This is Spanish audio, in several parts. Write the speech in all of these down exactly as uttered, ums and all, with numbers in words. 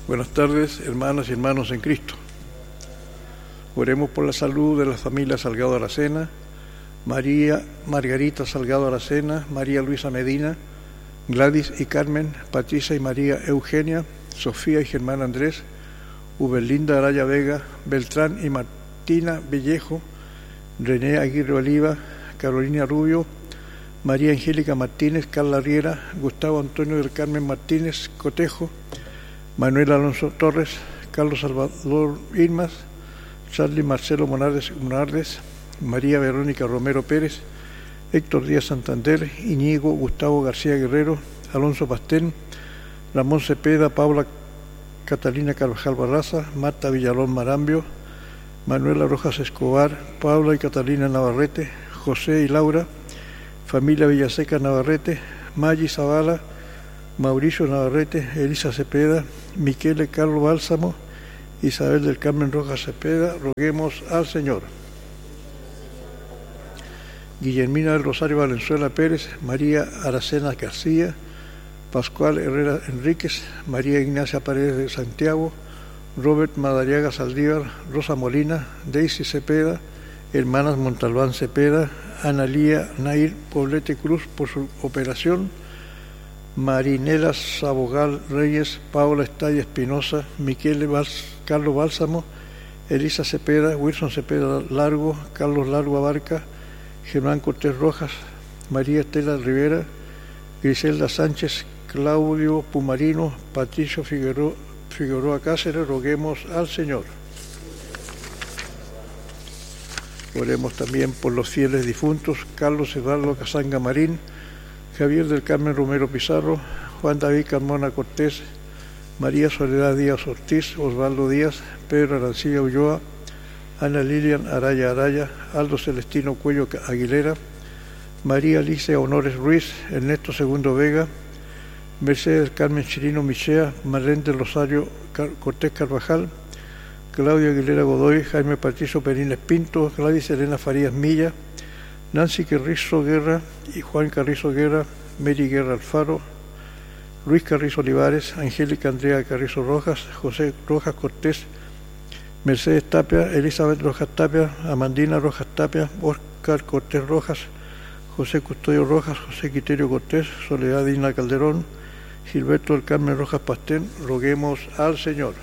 Buenas tardes, hermanas y hermanos en Cristo. Oremos por la salud de la familia Salgado Aracena, María Margarita Salgado Aracena, María Luisa Medina, Gladys y Carmen, Patricia y María Eugenia, Sofía y Germán Andrés, Uberlinda Araya Vega, Beltrán y Martina Vallejo, René Aguirre Oliva, Carolina Rubio, María Angélica Martínez, Carla Riera, Gustavo Antonio del Carmen Martínez Cotejo, Manuel Alonso Torres, Carlos Salvador Irmas, Charlie Marcelo Monardes, Monardes, María Verónica Romero Pérez, Héctor Díaz Santander, Iñigo Gustavo García Guerrero, Alonso Pastén, Ramón Cepeda, Paula Catalina Carvajal Barraza, Marta Villalón Marambio, Manuela Rojas Escobar, Paula y Catalina Navarrete, José y Laura, familia Villaseca Navarrete, Maggi Zavala, Mauricio Navarrete, Elisa Cepeda, Miquele Carlos Bálsamo, Isabel del Carmen Rojas Cepeda. Roguemos al Señor. Guillermina del Rosario Valenzuela Pérez, María Aracena García, Pascual Herrera Enríquez, María Ignacia Paredes de Santiago, Robert Madariaga Saldívar, Rosa Molina, Daisy Cepeda, hermanas Montalbán Cepeda, Analía Nair Poblete Cruz por su operación, Marinela Sabogal Reyes, Paula Estalla Espinosa, Miquele Vals, Carlos Bálsamo, Elisa Cepeda, Wilson Cepeda Largo, Carlos Largo Abarca, Germán Cortés Rojas, María Estela Rivera, Griselda Sánchez, Claudio Pumarino, Patricio Figueroa, Figueroa Cáceres. Roguemos al Señor. Oremos también por los fieles difuntos: Carlos Eduardo Casanga Marín, Javier del Carmen Romero Pizarro, Juan David Carmona Cortés, María Soledad Díaz Ortiz, Osvaldo Díaz, Pedro Arancilla Ulloa, Ana Lilian Araya Araya, Aldo Celestino Cuello Aguilera, María Alicia Honores Ruiz, Ernesto Segundo Vega, Mercedes Carmen Chirino Michea, Marlene del Rosario Cortés Carvajal, Claudia Aguilera Godoy, Jaime Patricio Perines Pinto, Gladys Elena Farías Milla, Nancy Carrizo Guerra y Juan Carrizo Guerra, Mary Guerra Alfaro, Luis Carrizo Olivares, Angélica Andrea Carrizo Rojas, José Rojas Cortés, Mercedes Tapia, Elizabeth Rojas Tapia, Amandina Rojas Tapia, Oscar Cortés Rojas, José Custodio Rojas, José Quiterio Cortés, Soledad Dina Calderón, Gilberto del Carmen Rojas Pastén. Roguemos al Señor.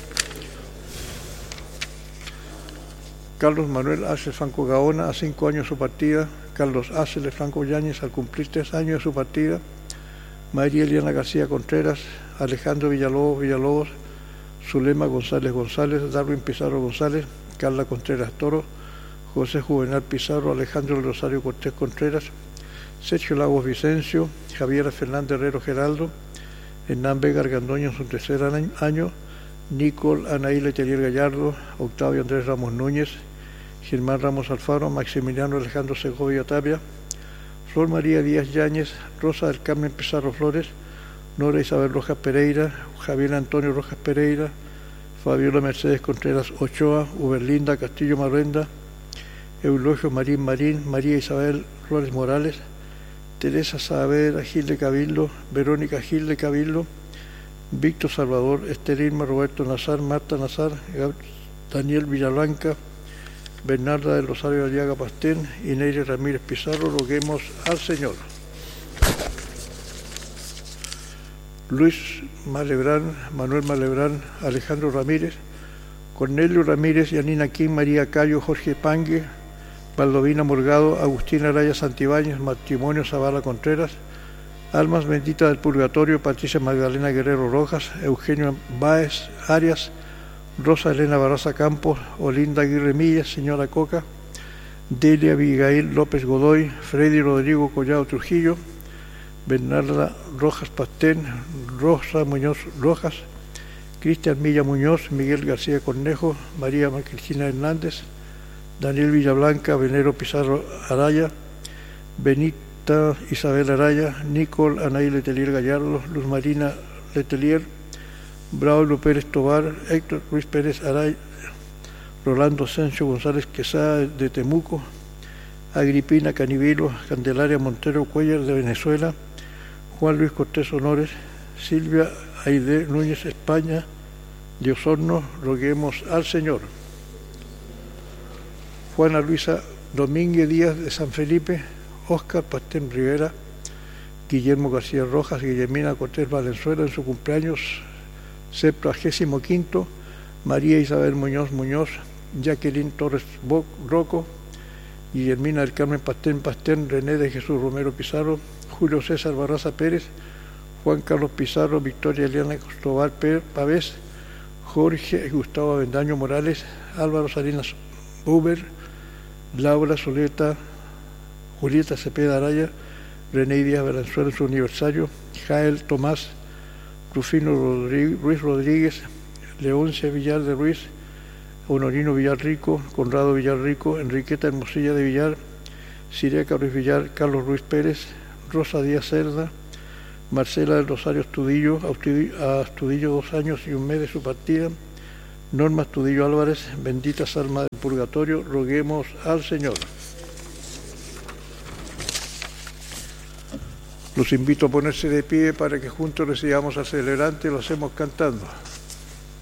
Carlos Manuel Ángel Franco Gaona, a cinco años de su partida. Carlos Ángel Franco Yáñez, al cumplir tres años de su partida. María Eliana García Contreras, Alejandro Villalobos Villalobos, Zulema González González, Darwin Pizarro González, Carla Contreras Toro, José Juvenal Pizarro, Alejandro del Rosario Cortés Contreras, Sergio Lagos Vicencio, Javiera Fernández Herrero Geraldo, Hernán Vega Argandoño en su tercer año, Nicole Anaí Letelier Gallardo, Octavio Andrés Ramos Núñez, Germán Ramos Alfaro, Maximiliano Alejandro Segovia Tapia, Flor María Díaz Yáñez, Rosa del Carmen Pizarro Flores, Nora Isabel Rojas Pereira, Javier Antonio Rojas Pereira, Fabiola Mercedes Contreras Ochoa, Uberlinda Castillo Marrenda, Eulogio Marín Marín, María Isabel Flores Morales, Teresa Saavedra Gil de Cabildo, Verónica Gil de Cabildo, Víctor Salvador, Esther Irma, Roberto Nazar, Marta Nazar, Daniel Villablanca, Bernarda del Rosario Aliaga Pastén, Ineire Ramírez Pizarro. Roguemos al Señor. Luis Malebrán, Manuel Malebrán, Alejandro Ramírez, Cornelio Ramírez, Yanina Quín, María Cayo, Jorge Pangue, Valdovina Morgado, Agustina Araya Santibáñez, Matrimonio Zavala Contreras, Almas Benditas del Purgatorio, Patricia Magdalena Guerrero Rojas, Eugenio Báez Arias, Rosa Elena Barraza Campos, Olinda Aguirre Millas, Señora Coca, Delia Abigail López Godoy, Freddy Rodrigo Collado Trujillo, Bernarda Rojas Pastén, Rosa Muñoz Rojas, Cristian Milla Muñoz, Miguel García Cornejo, María Cristina Hernández, Daniel Villablanca, Venero Pizarro Araya, Benita Isabel Araya, Nicole Anaí Letelier Gallardo, Luz Marina Letelier, Braulio Pérez Tobar, Héctor Luis Pérez Araya, Rolando Asensio González Quesada de Temuco, Agripina Canivilo, Candelaria Montero Cuellar de Venezuela, Juan Luis Cortés Honores, Silvia Aide Núñez España, de Osorno, roguemos al Señor. Juana Luisa Domínguez Díaz de San Felipe, Óscar Pastén Rivera, Guillermo García Rojas y Guillermina Cortés Valenzuela en su cumpleaños septuagésimo quinto, María Isabel Muñoz Muñoz, Jacqueline Torres Rocco, Guillermina del Carmen Pastén Pastén, René de Jesús Romero Pizarro, Julio César Barraza Pérez, Juan Carlos Pizarro, Victoria Eliana Costobal Pavés, Jorge y Gustavo Avendaño Morales, Álvaro Salinas Uber, Laura Soleta, Julieta Cepeda Araya, René Díaz Valenzuela en su aniversario, Jael Tomás, Rufino Rodríguez, Ruiz Rodríguez, Leoncia Villar de Ruiz, Honorino Villarrico, Conrado Villarrico, Enriqueta Hermosilla de Villar, Sireca Ruiz Villar, Carlos Ruiz Pérez, Rosa Díaz Cerda, Marcela del Rosario Astudillo, a Astudillo dos años y un mes de su partida, Norma Astudillo Álvarez, benditas almas del purgatorio, roguemos al Señor. Los invito a ponerse de pie para que juntos recibamos al celebrante, lo hacemos cantando.